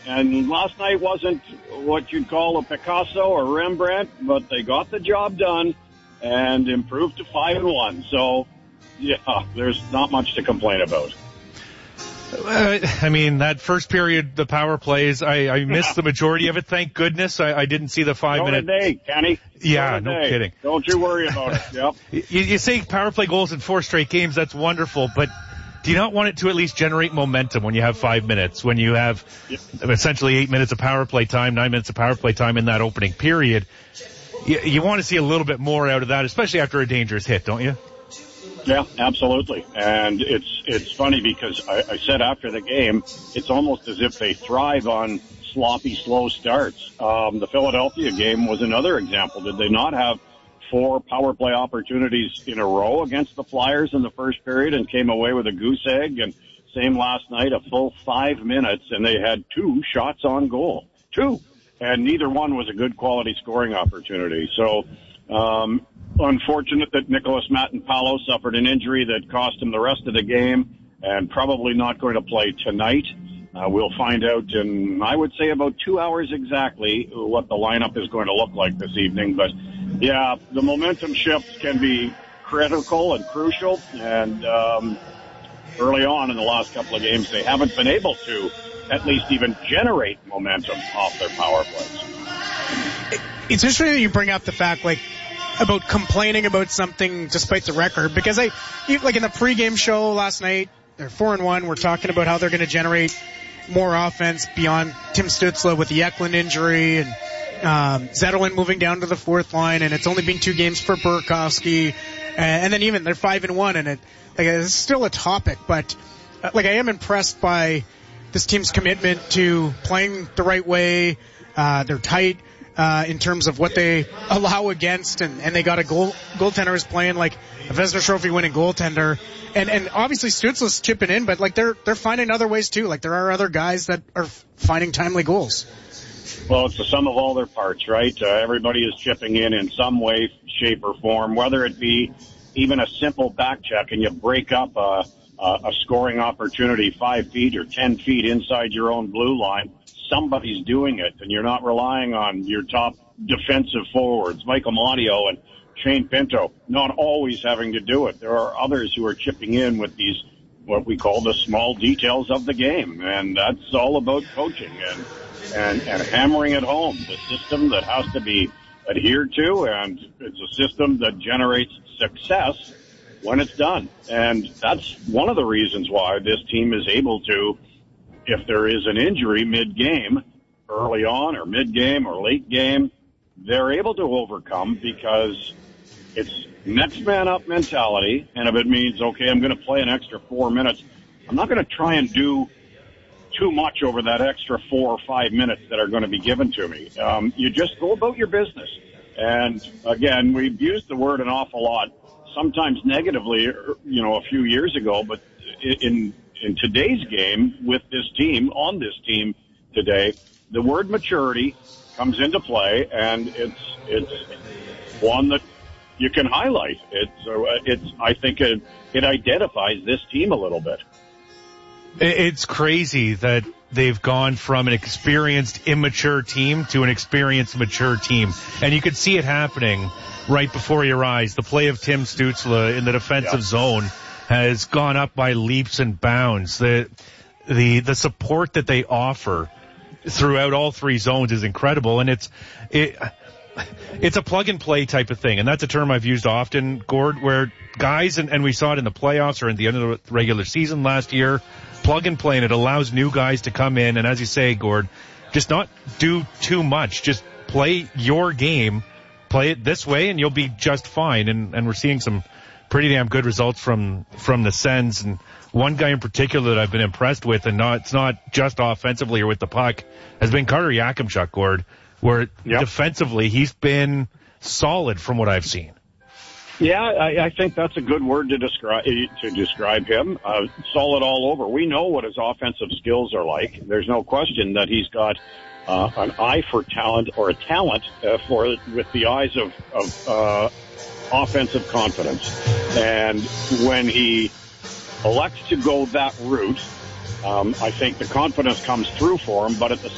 And last night wasn't what you'd call a Picasso or Rembrandt, but they got the job done and improved to 5-1. So, yeah, there's not much to complain about. I mean, that first period, the power plays, I missed the majority of it. Thank goodness I didn't see the 5-minute. Day, Kenny. Yeah, no kidding. Don't you worry about it. Yep. You say power play goals in 4 straight games, that's wonderful, but do you not want it to at least generate momentum when you have 5 minutes, when you have essentially 8 minutes of power play time, 9 minutes of power play time in that opening period? You want to see a little bit more out of that, especially after a dangerous hit, don't you? Yeah, absolutely. And it's funny because I said after the game, it's almost as if they thrive on sloppy, slow starts. The Philadelphia game was another example. Did they not have 4 power play opportunities in a row against the Flyers in the first period and came away with a goose egg? And same last night, a full 5 minutes, and they had 2 shots on goal. 2. And neither one was a good quality scoring opportunity. So, unfortunate that Nicholas Matenpalo suffered an injury that cost him the rest of the game and probably not going to play tonight. We'll find out in, I would say, about 2 hours exactly what the lineup is going to look like this evening. But, yeah, the momentum shifts can be critical and crucial. And early on in the last couple of games, they haven't been able to at least even generate momentum off their power plays. It's interesting that you bring up the fact, about complaining about something despite the record, because in the pregame show last night, they're 4-1. We're talking about how they're going to generate more offense beyond Tim Stützle with the Eklund injury and Zetterlund moving down to the 4th line, and it's only been 2 games for Burakovsky, and then even they're 5-1, and it's still a topic, but I am impressed by this team's commitment to playing the right way. They're tight in terms of what they allow against, and they got a goaltender who's playing like a Vezina Trophy winning goaltender, and obviously Stützle's chipping in, but they're finding other ways too. There are other guys that are finding timely goals. Well, it's the sum of all their parts, right? Everybody is chipping in some way, shape, or form, whether it be even a simple back check and you break up a scoring opportunity 5 feet or 10 feet inside your own blue line. Somebody's doing it, and you're not relying on your top defensive forwards, Michael Amadio and Shane Pinto, not always having to do it. There are others who are chipping in with these, what we call the small details of the game, and that's all about coaching and hammering it home, the system that has to be adhered to, and it's a system that generates success when it's done. And that's one of the reasons why this team is able to, if there is an injury mid-game, early on or mid-game or late game, they're able to overcome because it's next man up mentality. And if it means, okay, I'm going to play an extra 4 minutes, I'm not going to try and do too much over that extra 4 or 5 minutes that are going to be given to me. You just go about your business. And again, we've used the word an awful lot, sometimes negatively, a few years ago, but in today's game with this team, on this team today, the word maturity comes into play, and it's one that you can highlight. I think it identifies this team a little bit. It's crazy that they've gone from an experienced, immature team to an experienced, mature team. And you could see it happening right before your eyes. The play of Tim Stützle in the defensive zone has gone up by leaps and bounds. The support that they offer throughout all 3 zones is incredible, and it's a plug and play type of thing, and that's a term I've used often, Gord, where guys, and we saw it in the playoffs or in the end of the regular season last year, plug and play, and it allows new guys to come in, and as you say, Gord, just not do too much, just play your game, play it this way, and you'll be just fine, and we're seeing some pretty damn good results from the Sens. And one guy in particular that I've been impressed with, and it's not just offensively or with the puck, has been Carter Yakimchuk, Gord, where defensively he's been solid from what I've seen. Yeah, I think that's a good word to describe him. Solid all over. We know what his offensive skills are like. There's no question that he's got an eye for talent, or a talent with the eyes of offensive confidence. And when he elects to go that route, I think the confidence comes through for him, but at the